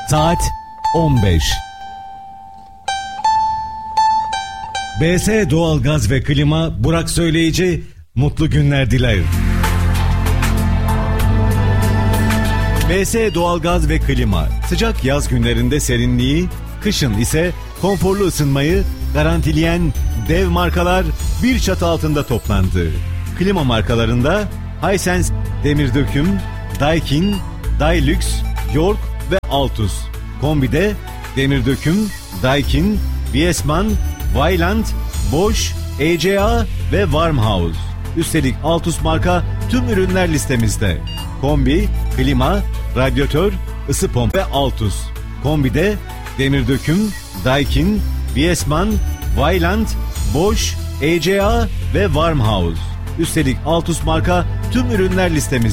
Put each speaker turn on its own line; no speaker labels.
Saat 15. BS Doğalgaz ve Klima Burak Söyleyici mutlu günler diler. BS Doğalgaz ve Klima sıcak yaz günlerinde serinliği, kışın ise konforlu ısınmayı garantileyen dev markalar bir çatı altında toplandı. Klima markalarında Hisense, Demirdöküm, Daikin, Dilux, York ve Altus. Kombide Demirdöküm, Daikin, Viessmann, Vaillant, Bosch, ECA ve Warmhouse. Üstelik Altus marka tüm ürünler listemizde. Kombi, klima, radyatör, ısı pompa ve Altus. Kombide Demirdöküm, Daikin, Viessmann, Vaillant, Bosch, ECA ve Warmhouse. Üstelik Altus marka tüm ürünler listemizde.